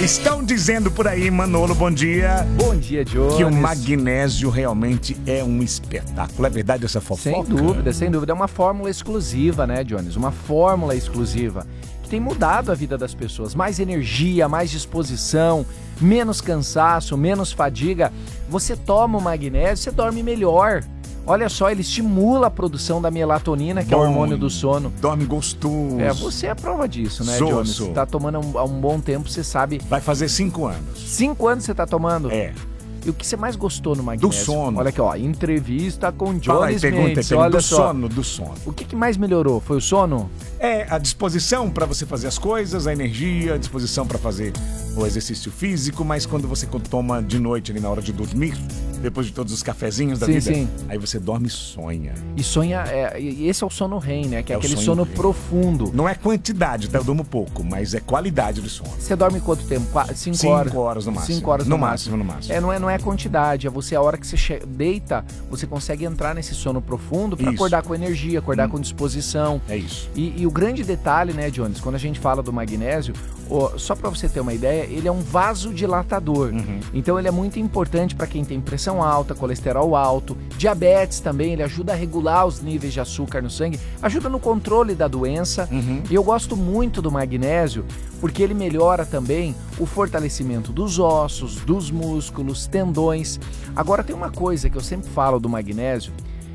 Estão dizendo por aí, Manolo, bom dia. Bom dia, Jones. Que o magnésio realmente é um espetáculo. É verdade essa fofoca? Sem dúvida. É uma fórmula exclusiva, né, Jones? Uma fórmula exclusiva que tem mudado a vida das pessoas. Mais energia, mais disposição, menos cansaço, menos fadiga. Você toma o magnésio, você dorme melhor. Olha só, ele estimula a produção da melatonina, que é o hormônio do sono. Dorme gostoso. Você é a prova disso, né, Sou. Jones? Você tá tomando há um bom tempo, você sabe. Vai fazer 5 anos. 5 anos você tá tomando? É. E o que você mais gostou no magnésio? Do sono. Olha aqui, ó, entrevista com Jones Fala aí, Mendes. olha Olha do só. sono, do sono. O que mais melhorou? Foi o sono? É a disposição para você fazer as coisas, a energia, a disposição para fazer o exercício físico, mas quando você toma de noite ali na hora de dormir, depois de todos os cafezinhos da vida, sim. aí você dorme e sonha. E sonha, esse é o sono REM, né? Que é É o aquele sono sono REM. profundo. Não é quantidade, tá? Eu durmo pouco, mas é qualidade do sono. Você dorme quanto tempo? 5 5 horas? horas no máximo. 5 horas no máximo. Não é quantidade, é você, a hora que você deita, você consegue entrar nesse sono profundo para Isso. acordar com energia, acordar com disposição. É isso. E o grande detalhe, né, Jones, quando a gente fala do magnésio, só para você ter uma ideia, ele é um vasodilatador. Então ele é muito importante para quem tem pressão alta, colesterol alto, diabetes também, ele ajuda a regular os níveis de açúcar no sangue, ajuda no controle da doença. E eu gosto muito do magnésio porque ele melhora também o fortalecimento dos ossos, dos músculos, tendões. Agora tem uma coisa que eu sempre falo do magnésio,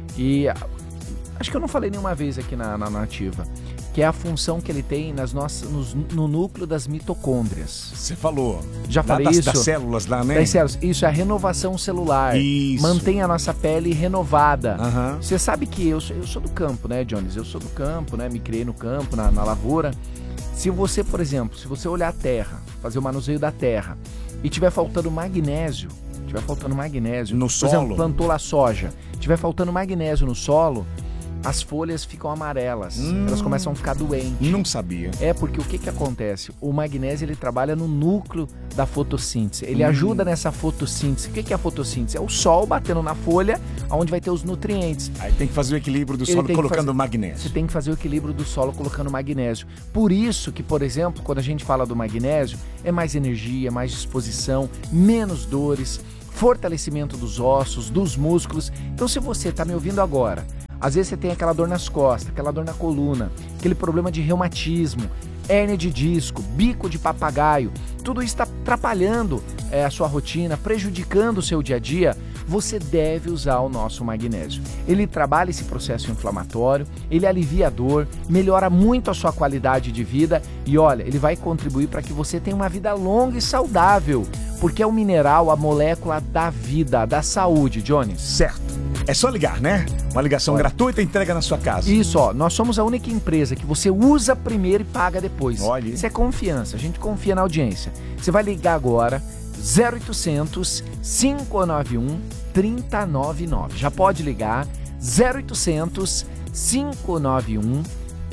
e acho que eu não falei nenhuma vez aqui na Nativa, que é a função que ele tem no núcleo das mitocôndrias. Você falou. Já falei isso? Das células lá, né? Das células. Isso, é a renovação celular. Isso. Mantém a nossa pele renovada. Aham. Você sabe que eu sou do campo, né, Jones? Eu sou do campo, né? Me criei no campo, na lavoura. Se você, por exemplo, se você olhar a terra, fazer o manuseio da terra e tiver faltando magnésio no por solo, exemplo, plantou lá soja, tiver faltando magnésio no solo, as folhas ficam amarelas, elas começam a ficar doentes. Não sabia. É porque o que acontece? O magnésio ele trabalha no núcleo da fotossíntese. Ele ajuda nessa fotossíntese. O que é a fotossíntese? É o sol batendo na folha, onde vai ter os nutrientes. Aí tem que fazer o equilíbrio do solo colocando magnésio. Você tem que fazer o equilíbrio do solo colocando magnésio. Por isso que, por exemplo, quando a gente fala do magnésio, é mais energia, mais disposição, menos dores, fortalecimento dos ossos, dos músculos. Então, se você está me ouvindo agora, às vezes você tem aquela dor nas costas, aquela dor na coluna, aquele problema de reumatismo, hérnia de disco, bico de papagaio, tudo isso está atrapalhando a sua rotina, prejudicando o seu dia a dia, você deve usar o nosso magnésio. Ele trabalha esse processo inflamatório, ele alivia a dor, melhora muito a sua qualidade de vida e olha, ele vai contribuir para que você tenha uma vida longa e saudável, porque é o mineral, a molécula da vida, da saúde, Jones. Certo. É só ligar, né? Uma ligação gratuita e entrega na sua casa. Isso, nós somos a única empresa que você usa primeiro e paga depois. Olha. Isso é confiança, a gente confia na audiência. Você vai ligar agora, 0800 591 3099. Já pode ligar, 0800 591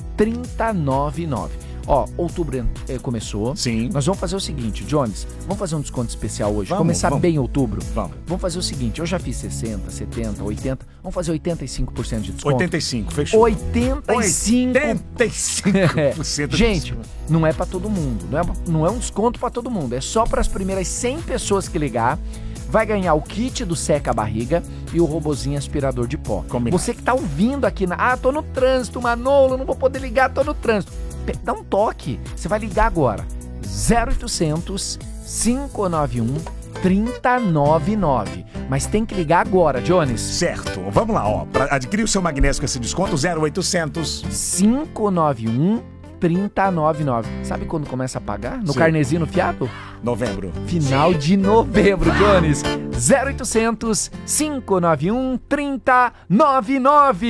3099. Outubro começou. Sim. Nós vamos fazer o seguinte, Jones, vamos fazer um desconto especial hoje. Vamos, Começar vamos. bem outubro. Vamos fazer o seguinte, eu já fiz 60, 70, 80, vamos fazer 85% de desconto. 85, fechou. 85% de Gente, desconto. não é pra todo mundo, não é um desconto pra todo mundo, é só para as primeiras 100 pessoas que ligar. Vai ganhar o kit do seca a barriga e o robozinho aspirador de pó. Combinado. Você que tá ouvindo aqui, tô no trânsito, Manolo, não vou poder ligar, tô no trânsito. Dá um toque, você vai ligar agora, 0800 591 3099. Mas tem que ligar agora, Jones. Certo. Vamos lá, para adquirir o seu magnésio com esse desconto, 0800 591 3099. Sabe quando começa a pagar? No Sim. carnezinho, no fiado? novembro. Final de novembro, Jones. 0800 591 3099.